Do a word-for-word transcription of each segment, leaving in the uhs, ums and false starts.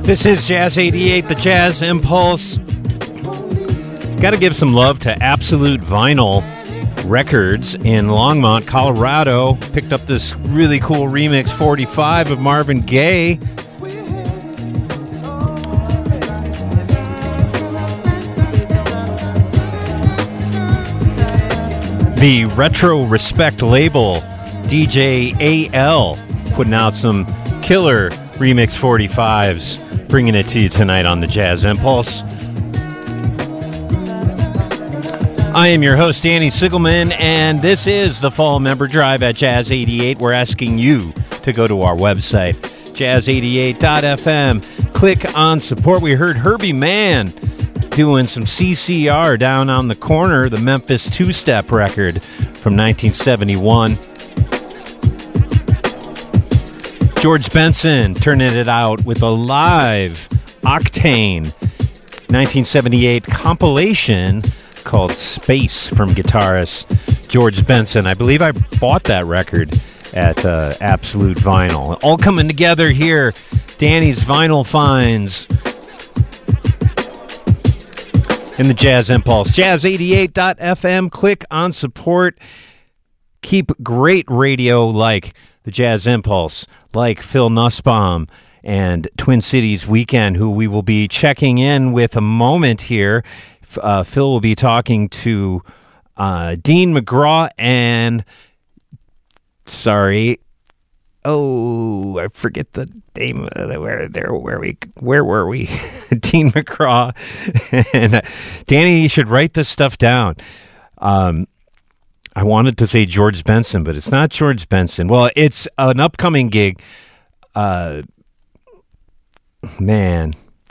This is Jazz eighty-eight, the Jazz Impulse. Got to give some love to Absolute Vinyl Records in Longmont, Colorado. Picked up this really cool remix forty-five of Marvin Gaye. The Retro Respect label, D J A L, putting out some killer remix forty-fives, bringing it to you tonight on the Jazz Impulse. I am your host, Danny Sigelman, and this is the Fall Member Drive at Jazz eighty-eight. We're asking you to go to our website, jazz eighty-eight dot f m. Click on support. We heard Herbie Mann doing some C C R down on the corner, the Memphis two-step record from nineteen seventy-one. George Benson turning it out with a live Octane nineteen seventy-eight compilation called Space from guitarist George Benson. I believe I bought that record at uh, Absolute Vinyl. All coming together here, Danny's Vinyl Finds in the Jazz Impulse. jazz eighty-eight dot f m. Click on support. Keep great radio like the Jazz Impulse, like Phil Nussbaum and Twin Cities Weekend, who we will be checking in with a moment here. Uh, Phil will be talking to uh, Dean McGraw and, sorry, oh, I forget the name. Uh, where there, where we, where were we? Dean McGraw and uh, Danny. You should write this stuff down. Um, I wanted to say George Benson, but it's not George Benson. Well, it's an upcoming gig. Uh, man.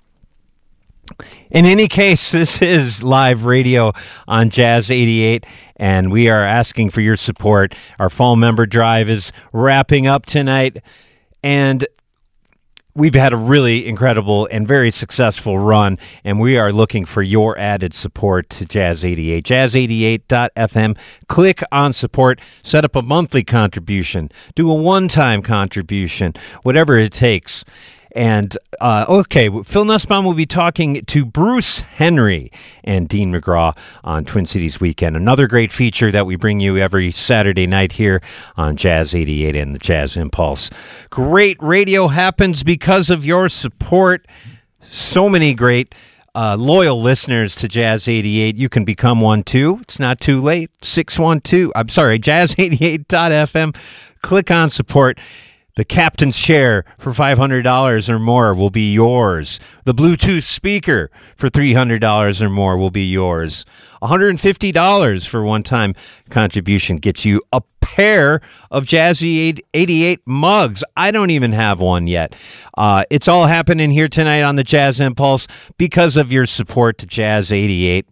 In any case, this is live radio on Jazz eighty-eight, and we are asking for your support. Our Fall Member Drive is wrapping up tonight, and we've had a really incredible and very successful run, and we are looking for your added support to Jazz eighty-eight. jazz eighty-eight dot f m. Click on support. Set up a monthly contribution. Do a one-time contribution, whatever it takes. And, uh, okay, Phil Nussbaum will be talking to Bruce Henry and Dean McGraw on Twin Cities Weekend. Another great feature that we bring you every Saturday night here on Jazz eighty-eight and the Jazz Impulse. Great radio happens because of your support. So many great uh, loyal listeners to Jazz eighty-eight. You can become one too. It's not too late. six one two, I'm sorry, jazz eighty-eight dot f m. Click on support. The captain's chair for five hundred dollars or more will be yours. The Bluetooth speaker for three hundred dollars or more will be yours. one hundred fifty dollars for one-time contribution gets you a pair of Jazzy eighty-eight mugs. I don't even have one yet. Uh, it's all happening here tonight on the Jazz Impulse because of your support to Jazz eighty-eight.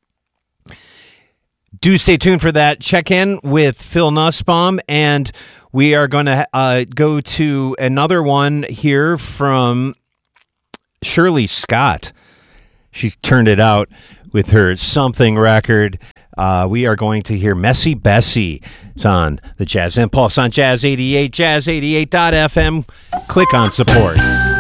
Do stay tuned for that. Check in with Phil Nussbaum, and we are going to uh, go to another one here from Shirley Scott. She's turned it out with her Something record. Uh, we are going to hear Messy Bessie. It's on the Jazz Impulse on Jazz eighty-eight, jazz eighty-eight dot f m. Click on support.